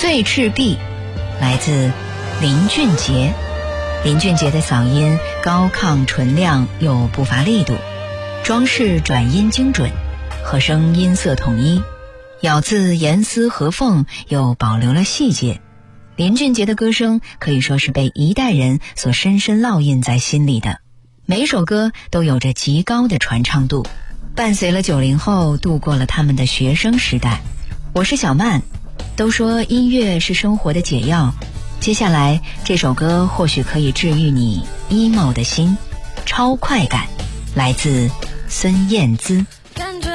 醉赤壁来自林俊杰。林俊杰的嗓音高亢纯亮又不乏力度，装饰转音精准，和声音色统一，咬字严丝合缝又保留了细节。林俊杰的歌声可以说是被一代人所深深烙印在心里的，每一首歌都有着极高的传唱度，伴随了90后度过了他们的学生时代。我是小曼，都说音乐是生活的解药，接下来这首歌或许可以治愈你 emo 的心，超快感，来自孙燕姿。